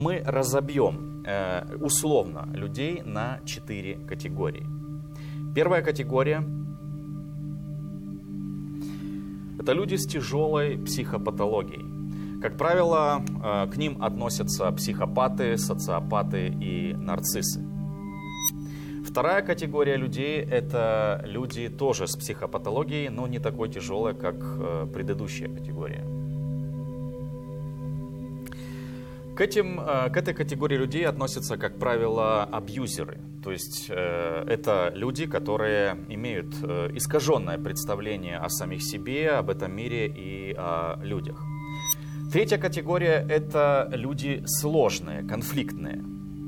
Мы разобьем условно людей на 4 категории. Первая категория – это люди с тяжелой психопатологией. Как правило, к ним относятся психопаты, социопаты и нарциссы. Вторая категория людей – это люди тоже с психопатологией, но не такой тяжелой, как предыдущая категория. К этой категории людей относятся, как правило, абьюзеры. То есть это люди, которые имеют искаженное представление о самих себе, об этом мире и о людях. Третья категория – это люди сложные, конфликтные.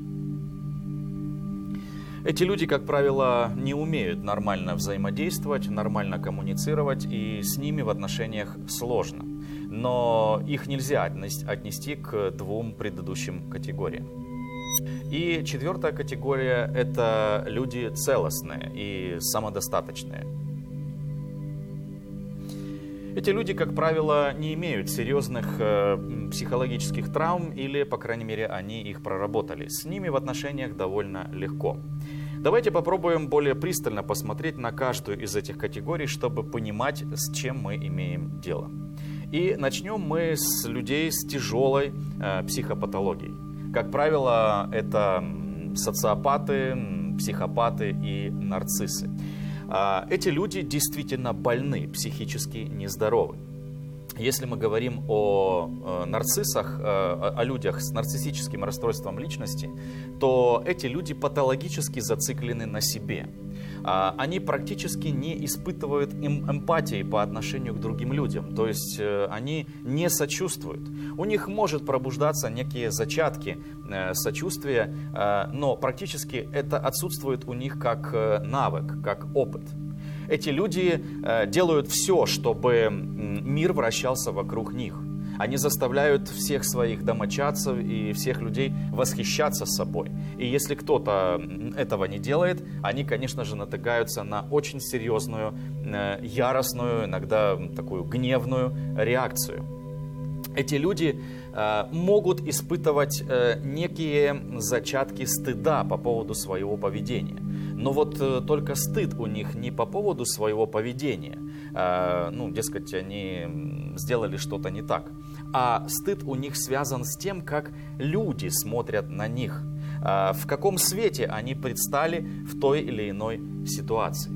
Эти люди, как правило, не умеют нормально взаимодействовать, нормально коммуницировать, и с ними в отношениях сложно. Но их нельзя отнести к двум предыдущим категориям. И четвертая категория – это люди целостные и самодостаточные. Эти люди, как правило, не имеют серьезных психологических травм или, по крайней мере, они их проработали. С ними в отношениях довольно легко. Давайте попробуем более пристально посмотреть на каждую из этих категорий, чтобы понимать, с чем мы имеем дело. И начнем мы с людей с тяжелой психопатологией. Как правило, это социопаты, психопаты и нарциссы. Эти люди действительно больны, психически нездоровы. Если мы говорим о нарциссах, о людях с нарциссическим расстройством личности, то эти люди патологически зациклены на себе. Они практически не испытывают эмпатии по отношению к другим людям, то есть они не сочувствуют. У них может пробуждаться некие зачатки сочувствия, но практически это отсутствует у них как навык, как опыт. Эти люди делают все, чтобы мир вращался вокруг них. Они заставляют всех своих домочадцев и всех людей восхищаться собой. И если кто-то этого не делает, они, конечно же, натыкаются на очень серьезную, яростную, иногда такую гневную реакцию. Эти люди могут испытывать некие зачатки стыда по поводу своего поведения. Но вот только стыд у них не по поводу своего поведения, дескать, они сделали что-то не так, а стыд у них связан с тем, как люди смотрят на них, в каком свете они предстали в той или иной ситуации.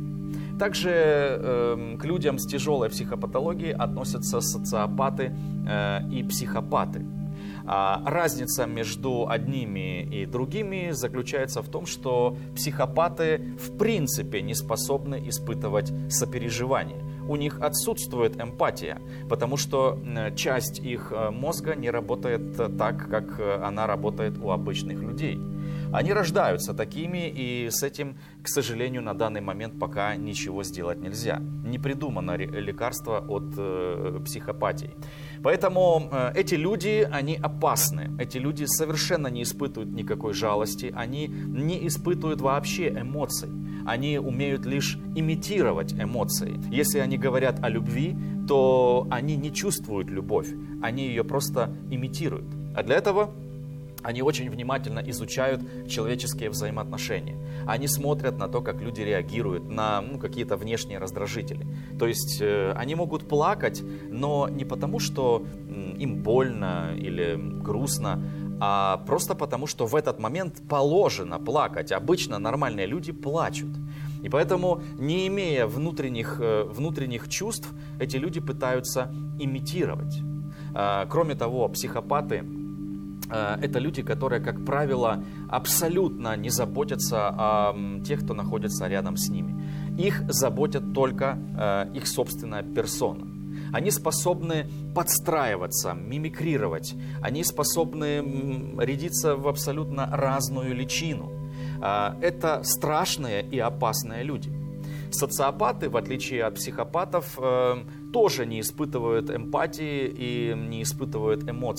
Также к людям с тяжелой психопатологией относятся социопаты и психопаты. Разница между одними и другими заключается в том, что психопаты в принципе не способны испытывать сопереживание. У них отсутствует эмпатия, потому что часть их мозга не работает так, как она работает у обычных людей. Они рождаются такими, и с этим, к сожалению, на данный момент пока ничего сделать нельзя. Не придумано лекарство от психопатии. Поэтому эти люди, они опасны. Эти люди совершенно не испытывают никакой жалости, они не испытывают вообще эмоций. Они умеют лишь имитировать эмоции. Если они говорят о любви, то они не чувствуют любовь, они ее просто имитируют. А для этого они очень внимательно изучают человеческие взаимоотношения. Они смотрят на то, как люди реагируют на какие-то внешние раздражители. То есть они могут плакать, но не потому, что им больно или грустно, а просто потому, что в этот момент положено плакать. Обычно нормальные люди плачут. И поэтому, не имея внутренних чувств, эти люди пытаются имитировать. Кроме того, психопаты – это люди, которые, как правило, абсолютно не заботятся о тех, кто находится рядом с ними. Их заботит только их собственная персона. Они способны подстраиваться, мимикрировать. Они способны рядиться в абсолютно разную личину. Это страшные и опасные люди. Социопаты, в отличие от психопатов, тоже не испытывают эмпатии и не испытывают эмоций.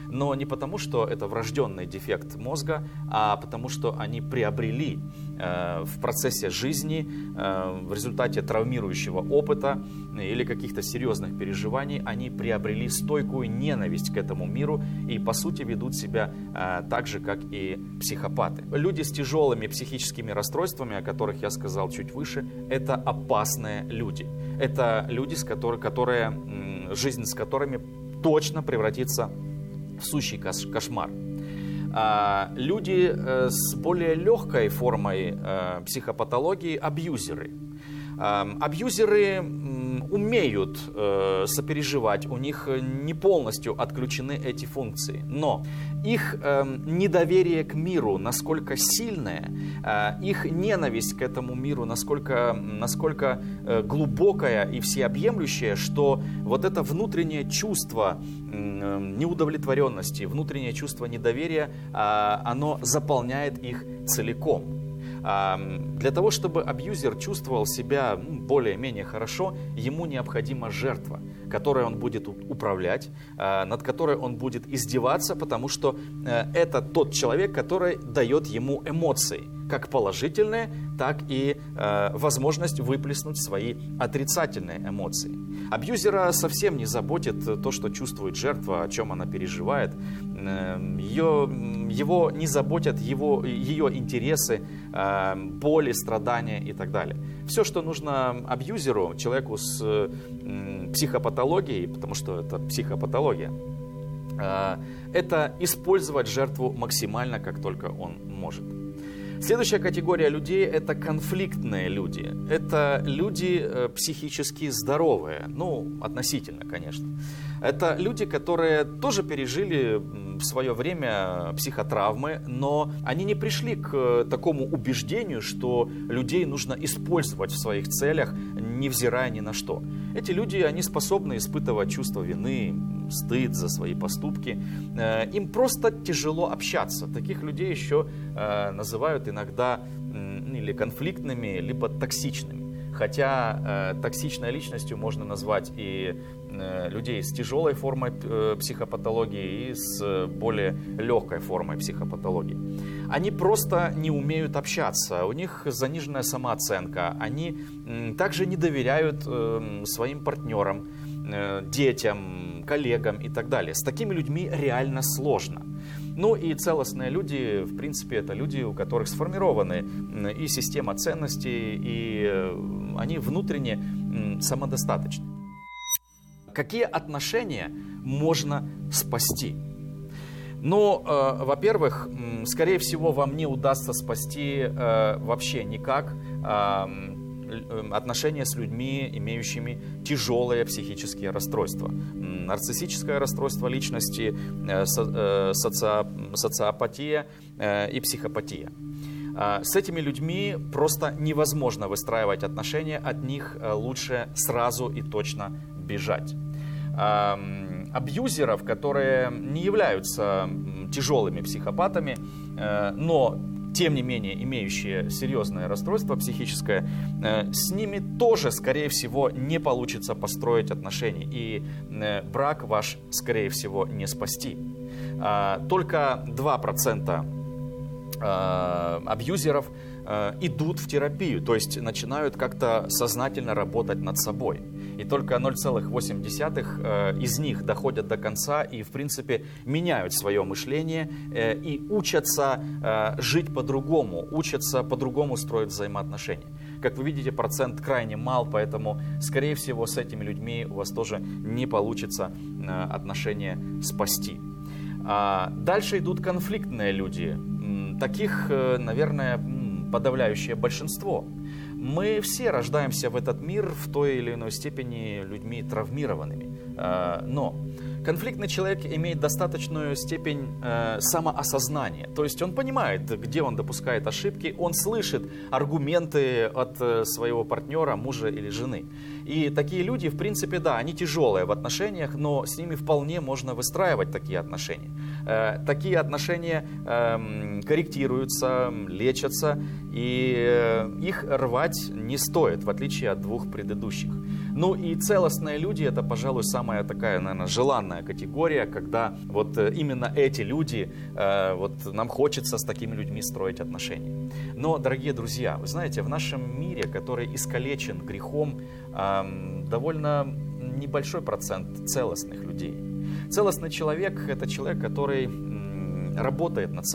но не потому, что это врожденный дефект мозга, а потому, что они приобрели в процессе жизни, в результате травмирующего опыта или каких-то серьезных переживаний, они приобрели стойкую ненависть к этому миру и, по сути, ведут себя так же, как и психопаты. Люди с тяжелыми психическими расстройствами, о которых я сказал чуть выше, это опасные люди. Это люди, жизнь с которыми точно превратится в сущий кошмар. Люди с более легкой формой психопатологии – абьюзеры. Абьюзеры умеют сопереживать, у них не полностью отключены эти функции, но их недоверие к миру насколько сильное, их ненависть к этому миру насколько глубокая и всеобъемлющая, что вот это внутреннее чувство неудовлетворенности, внутреннее чувство недоверия, оно заполняет их целиком. Для того, чтобы абьюзер чувствовал себя более-менее хорошо, ему необходима жертва, которой он будет управлять, над которой он будет издеваться, потому что это тот человек, который дает ему эмоции, как положительные, так и возможность выплеснуть свои отрицательные эмоции. Абьюзера совсем не заботит то, что чувствует жертва, о чем она переживает. Его не заботят ее интересы, боли, страдания и так далее. Все, что нужно абьюзеру, человеку с психопатологией, потому что это психопатология, это использовать жертву максимально, как только он может. Следующая категория людей – это конфликтные люди. Это люди психически здоровые, относительно, конечно. Это люди, которые тоже пережили в свое время психотравмы, но они не пришли к такому убеждению, что людей нужно использовать в своих целях, невзирая ни на что. Эти люди, они способны испытывать чувство вины, стыд за свои поступки. Им просто тяжело общаться. Таких людей еще называют иногда или конфликтными, либо токсичными. Хотя токсичной личностью можно назвать и людей с тяжелой формой психопатологии и с более легкой формой психопатологии. Они просто не умеют общаться, у них заниженная самооценка, они также не доверяют своим партнерам, детям, коллегам и так далее. С такими людьми реально сложно. И целостные люди, в принципе, это люди, у которых сформированы и система ценностей, и они внутренне самодостаточны. Какие отношения можно спасти? Во-первых, скорее всего, вам не удастся спасти вообще никак отношения с людьми, имеющими тяжелые психические расстройства. Нарциссическое расстройство личности, социопатия и психопатия. С этими людьми просто невозможно выстраивать отношения, от них лучше сразу и точно бежать. Абьюзеров, которые не являются тяжелыми психопатами, но тем не менее имеющие серьезное расстройство психическое, с ними тоже, скорее всего, не получится построить отношения, и брак ваш, скорее всего, не спасти. Только 2% абьюзеров идут в терапию, то есть начинают как-то сознательно работать над собой. И только 0,8 из них доходят до конца и, в принципе, меняют свое мышление и учатся жить по-другому, учатся по-другому строить взаимоотношения. Как вы видите, процент крайне мал, поэтому, скорее всего, с этими людьми у вас тоже не получится отношения спасти. Дальше идут конфликтные люди. Таких, наверное, подавляющее большинство. Мы все рождаемся в этот мир в той или иной степени людьми травмированными. Но конфликтный человек имеет достаточную степень самоосознания. То есть он понимает, где он допускает ошибки, он слышит аргументы от своего партнера, мужа или жены. И такие люди, в принципе, да, они тяжелые в отношениях, но с ними вполне можно выстраивать такие отношения. Такие отношения корректируются, лечатся, и их рвать не стоит, в отличие от двух предыдущих. Ну и целостные люди — это, пожалуй, самая такая, наверное, желанная категория, когда вот именно эти люди, вот нам хочется с такими людьми строить отношения. Но, дорогие друзья, вы знаете, в нашем мире, который искалечен грехом, довольно небольшой процент целостных людей. Целостный человек — это человек, который работает над